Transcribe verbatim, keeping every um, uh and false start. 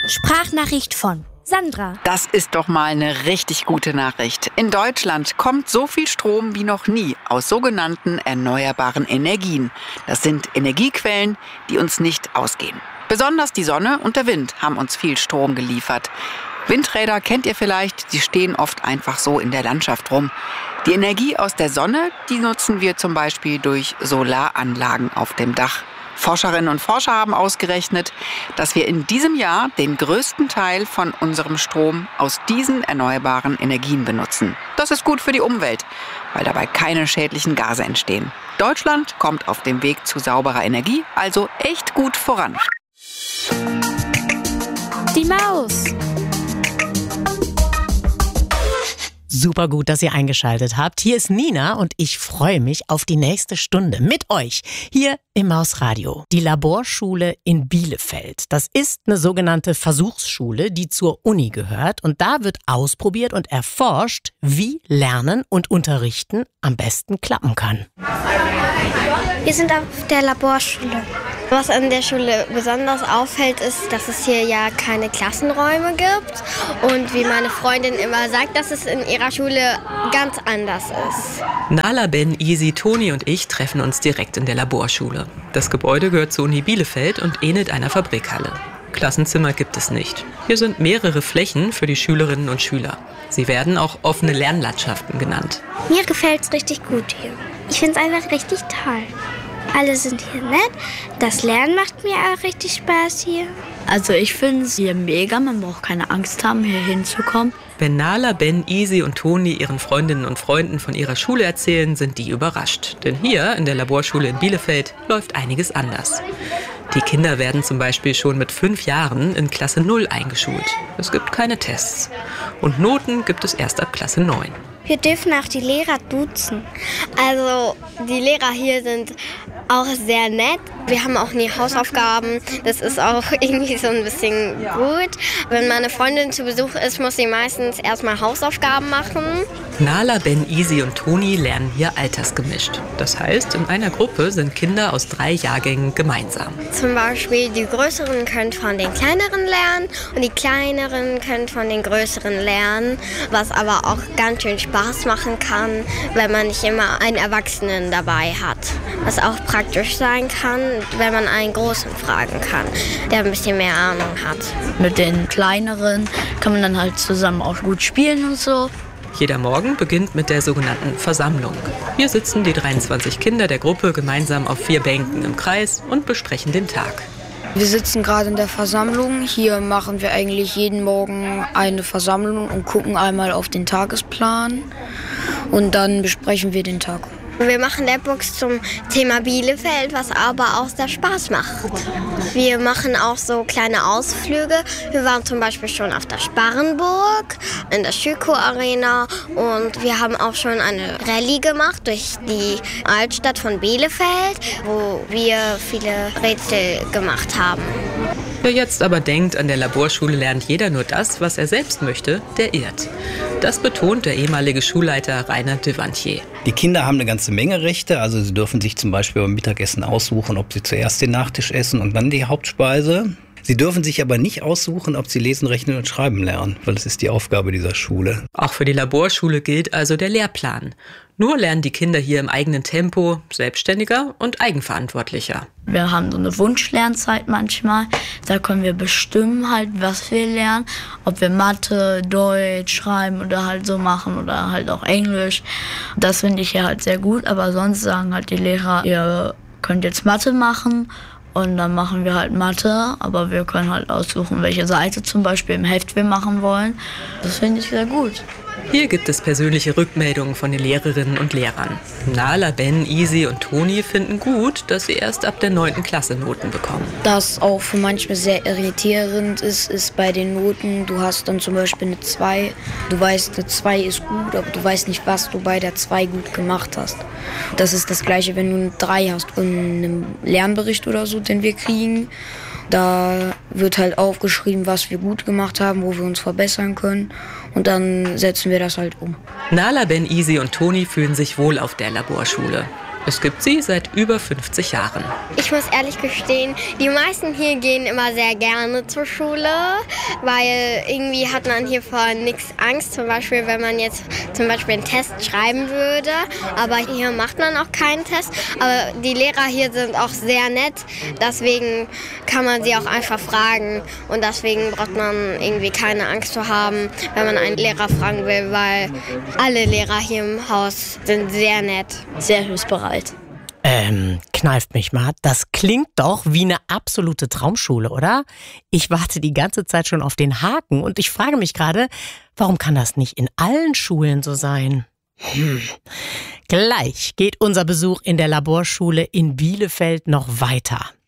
Sprachnachricht von Sandra. Das ist doch mal eine richtig gute Nachricht. In Deutschland kommt so viel Strom wie noch nie aus sogenannten erneuerbaren Energien. Das sind Energiequellen, die uns nicht ausgehen. Besonders die Sonne und der Wind haben uns viel Strom geliefert. Windräder kennt ihr vielleicht, die stehen oft einfach so in der Landschaft rum. Die Energie aus der Sonne, die nutzen wir zum Beispiel durch Solaranlagen auf dem Dach. Forscherinnen und Forscher haben ausgerechnet, dass wir in diesem Jahr den größten Teil von unserem Strom aus diesen erneuerbaren Energien benutzen. Das ist gut für die Umwelt, weil dabei keine schädlichen Gase entstehen. Deutschland kommt auf dem Weg zu sauberer Energie also echt gut voran. Die Maus. Super gut, dass ihr eingeschaltet habt. Hier ist Nina und ich freue mich auf die nächste Stunde mit euch hier im Mausradio. Die Laborschule in Bielefeld. Das ist eine sogenannte Versuchsschule, die zur Uni gehört. Und da wird ausprobiert und erforscht, wie Lernen und Unterrichten am besten klappen kann. Wir sind auf der Laborschule. Was an der Schule besonders auffällt, ist, dass es hier ja keine Klassenräume gibt. Und wie meine Freundin immer sagt, dass es in ihrer Schule ganz anders ist. Nala, Ben, Isi, Toni und ich treffen uns direkt in der Laborschule. Das Gebäude gehört zur Uni Bielefeld und ähnelt einer Fabrikhalle. Klassenzimmer gibt es nicht. Hier sind mehrere Flächen für die Schülerinnen und Schüler. Sie werden auch offene Lernlandschaften genannt. Mir gefällt es richtig gut hier. Ich finde es einfach richtig toll. Alle sind hier nett. Das Lernen macht mir auch richtig Spaß hier. Also ich finde es hier mega. Man braucht keine Angst haben, hier hinzukommen. Wenn Nala, Ben, Isi und Toni ihren Freundinnen und Freunden von ihrer Schule erzählen, sind die überrascht. Denn hier in der Laborschule in Bielefeld läuft einiges anders. Die Kinder werden zum Beispiel schon mit fünf Jahren in Klasse null eingeschult. Es gibt keine Tests. Und Noten gibt es erst ab Klasse neun. Wir dürfen auch die Lehrer duzen. Also die Lehrer hier sind auch sehr nett. Wir haben auch nie Hausaufgaben. Das ist auch irgendwie so ein bisschen gut. Wenn meine Freundin zu Besuch ist, muss sie meistens erstmal Hausaufgaben machen. Nala, Ben, Isi und Toni lernen hier altersgemischt. Das heißt, in einer Gruppe sind Kinder aus drei Jahrgängen gemeinsam. Zum Beispiel die Größeren können von den Kleineren lernen und die Kleineren können von den Größeren lernen, was aber auch ganz schön Spaß machen kann, wenn man nicht immer einen Erwachsenen dabei hat. Was auch praktisch sein kann, wenn man einen Großen fragen kann, der ein bisschen mehr Ahnung hat. Mit den Kleineren kann man dann halt zusammen auch gut spielen und so. Jeder Morgen beginnt mit der sogenannten Versammlung. Hier sitzen die dreiundzwanzig Kinder der Gruppe gemeinsam auf vier Bänken im Kreis und besprechen den Tag. Wir sitzen gerade in der Versammlung. Hier machen wir eigentlich jeden Morgen eine Versammlung und gucken einmal auf den Tagesplan. Und dann besprechen wir den Tag. Wir machen Labbox zum Thema Bielefeld, was aber auch sehr Spaß macht. Wir machen auch so kleine Ausflüge. Wir waren zum Beispiel schon auf der Sparrenburg, in der Schüko-Arena und wir haben auch schon eine Rallye gemacht durch die Altstadt von Bielefeld, wo wir viele Rätsel gemacht haben. Wer jetzt aber denkt, an der Laborschule lernt jeder nur das, was er selbst möchte, der irrt. Das betont der ehemalige Schulleiter Rainer Devantier. Die Kinder haben eine ganze Menge Rechte. Also sie dürfen sich zum Beispiel beim Mittagessen aussuchen, ob sie zuerst den Nachtisch essen und dann die Hauptspeise. Sie dürfen sich aber nicht aussuchen, ob sie lesen, rechnen und schreiben lernen, weil das ist die Aufgabe dieser Schule. Auch für die Laborschule gilt also der Lehrplan. Nur lernen die Kinder hier im eigenen Tempo, selbstständiger und eigenverantwortlicher. Wir haben so eine Wunschlernzeit manchmal. Da können wir bestimmen halt, was wir lernen. Ob wir Mathe, Deutsch, Schreiben oder halt so machen oder halt auch Englisch. Das finde ich ja halt sehr gut. Aber sonst sagen halt die Lehrer, ihr könnt jetzt Mathe machen. Und dann machen wir halt Mathe, aber wir können halt aussuchen, welche Seite zum Beispiel im Heft wir machen wollen. Das finde ich sehr gut. Hier gibt es persönliche Rückmeldungen von den Lehrerinnen und Lehrern. Nala, Ben, Isi und Toni finden gut, dass sie erst ab der neunten Klasse Noten bekommen. Das auch für manchmal sehr irritierend ist, ist bei den Noten, du hast dann zum Beispiel eine zwei. Du weißt, eine zwei ist gut, aber du weißt nicht, was du bei der zwei gut gemacht hast. Das ist das Gleiche, wenn du eine drei hast in einem Lernbericht oder so, den wir kriegen. Da wird halt aufgeschrieben, was wir gut gemacht haben, wo wir uns verbessern können. Und dann setzen wir das halt um. Nala, Ben, Isi und Toni fühlen sich wohl auf der Laborschule. Es gibt sie seit über fünfzig Jahren. Ich muss ehrlich gestehen, die meisten hier gehen immer sehr gerne zur Schule, weil irgendwie hat man hier vor nichts Angst. Zum Beispiel, wenn man jetzt zum Beispiel einen Test schreiben würde, aber hier macht man auch keinen Test. Aber die Lehrer hier sind auch sehr nett, deswegen kann man sie auch einfach fragen und deswegen braucht man irgendwie keine Angst zu haben, wenn man einen Lehrer fragen will, weil alle Lehrer hier im Haus sind sehr nett. Sehr hilfsbereit. Ähm, kneift mich mal. Das klingt doch wie eine absolute Traumschule, oder? Ich warte die ganze Zeit schon auf den Haken und ich frage mich gerade, warum kann das nicht in allen Schulen so sein? Hm. Gleich geht unser Besuch in der Laborschule in Bielefeld noch weiter.